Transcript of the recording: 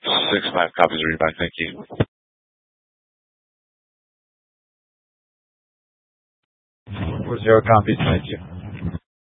5 copies of read back. Thank you. 4-0 copies. Thank you.